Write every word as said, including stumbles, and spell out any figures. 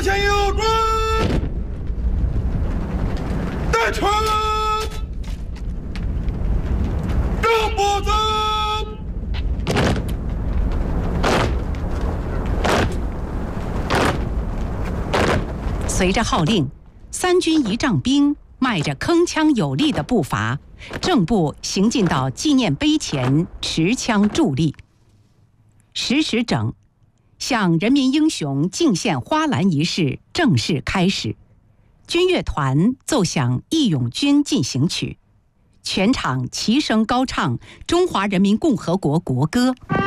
前有准，带拳，正步走。 随着号令，三军仪仗兵迈着铿锵有力的步伐，正步行进到纪念碑前，持枪伫立。十时整，向人民英雄敬献花篮仪式正式开始。军乐团奏响《义勇军进行曲》，全场齐声高唱中华人民共和国国歌。